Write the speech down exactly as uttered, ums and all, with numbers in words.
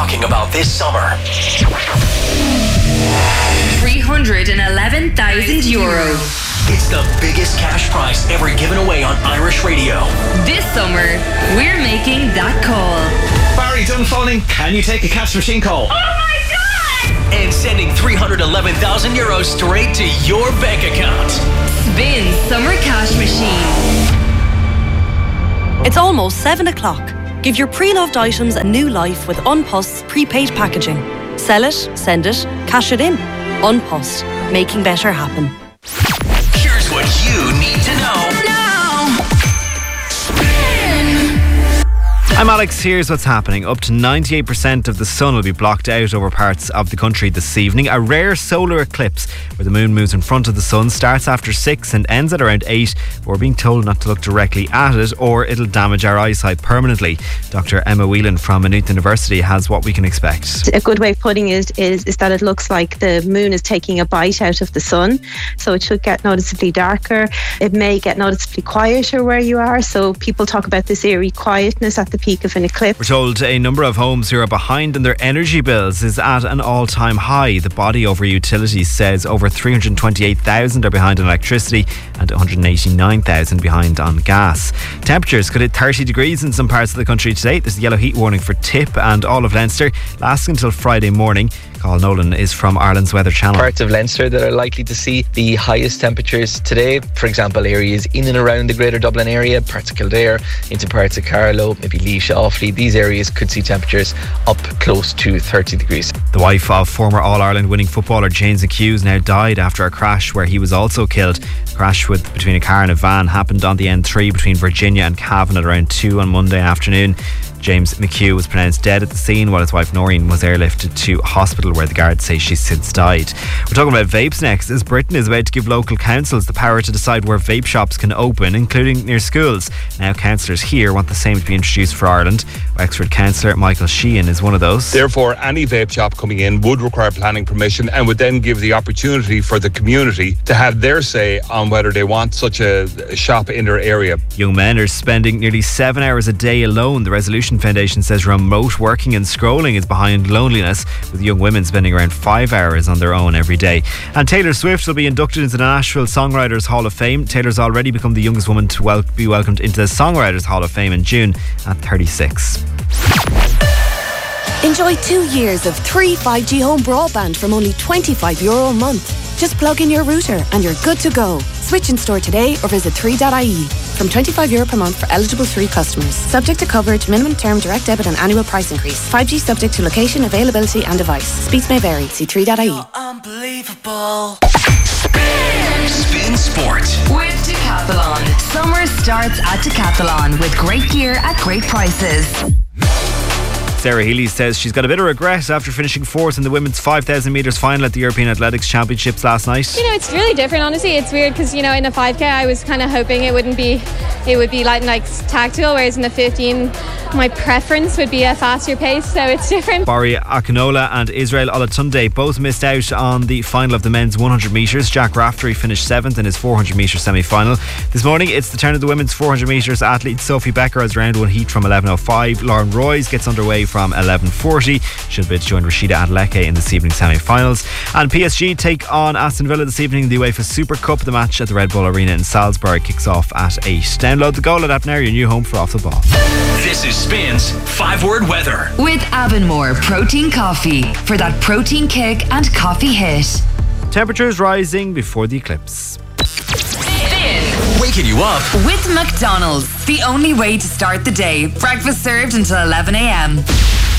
talking about this summer. three hundred eleven thousand euro. It's the biggest cash prize ever given away on Irish radio. This summer, we're making that call. Barry Dunphoning, can you take a cash machine call? Oh my God! And sending three hundred eleven thousand euros straight to your bank account. Spin Summer Cash Machine. It's almost seven o'clock. Give your pre-loved items a new life with Unpost's prepaid packaging. Sell it, send it, cash it in. Unpost, making better happen. Here's what you need to know. I'm Alex, here's what's happening. Up to ninety-eight percent of the sun will be blocked out over parts of the country this evening. A rare solar eclipse where the moon moves in front of the sun starts after six and ends at around eight. But we're being told not to look directly at it or it'll damage our eyesight permanently. Doctor Emma Whelan from Maynooth University has what we can expect. A good way of putting it is, is that it looks like the moon is taking a bite out of the sun. So it should get noticeably darker. It may get noticeably quieter where you are. So people talk about this eerie quietness at the peak of an eclipse. We're told a number of homes who are behind in their energy bills is at an all-time high. The body over utilities says over three hundred twenty-eight thousand are behind on electricity and one hundred eighty-nine thousand behind on gas. Temperatures could hit thirty degrees in some parts of the country today. There's a yellow heat warning for Tip and all of Leinster, lasting until Friday morning. Carl Nolan is from Ireland's Weather Channel. Parts of Leinster that are likely to see the highest temperatures today, for example, areas in and around the Greater Dublin area, parts of Kildare, into parts of Carlow, maybe Laois, Offaly. These areas could see temperatures up close to thirty degrees. The wife of former All-Ireland winning footballer James McHugh now died after a crash where he was also killed. The crash with between a car and a van happened on the N three between Virginia and Cavan at around two on Monday afternoon. James McHugh was pronounced dead at the scene while his wife Noreen was airlifted to hospital where the guards say she's since died. We're talking about vapes next, as Britain is about to give local councils the power to decide where vape shops can open, including near schools. Now councillors here want the same to be introduced for Ireland. Wexford councillor Michael Sheehan is one of those. Therefore, any vape shop coming in would require planning permission and would then give the opportunity for the community to have their say on whether they want such a shop in their area. Young men are spending nearly seven hours a day alone. The Resolution Foundation says remote working and scrolling is behind loneliness, with young women spending around five hours on their own every day. And Taylor Swift will be inducted into the Nashville Songwriters Hall of Fame. Taylor's already become the youngest woman to wel- be welcomed into the Songwriters Hall of Fame in June at thirty-six. Enjoy two years of three five G home broadband from only twenty-five euro a month. Just plug in your router and you're good to go. Switch in store today or visit three dot I E. From twenty-five euro per month for eligible three customers. Subject to coverage, minimum term, direct debit and annual price increase. five G subject to location, availability and device. Speeds may vary. See three dot I E. Unbelievable. Spin, Spin Sport with Decathlon. Summer starts at Decathlon with great gear at great prices. Sarah Healy says she's got a bit of regret after finishing fourth in the women's five thousand metres final at the European Athletics Championships last night. You know, it's really different, honestly. It's weird because, you know, in the five K I was kind of hoping it wouldn't be, it would be like, like tactical, whereas in the fifteen my preference would be a faster pace, so it's different. Bori Akinola and Israel Olatunde both missed out on the final of the men's one hundred metres. Jack Raftery finished seventh in his four hundred metre semi-final. This morning it's the turn of the women's four hundred metres athlete. Sophie Becker has round one heat from eleven oh five. Lauren Royce gets underway from eleven forty. She'll be to join Rashida Adeleke in this evening's semi-finals. And P S G take on Aston Villa this evening in the UEFA Super Cup. The match at the Red Bull Arena in Salisbury kicks off at eight. Download the Goal app now, your new home for Off the Ball. This is Spin's five-word weather. With Avonmore Protein Coffee for that protein kick and coffee hit. Temperatures rising before the eclipse. Spin. Waking you up With McDonald's. The only way to start the day. Breakfast served until eleven a.m.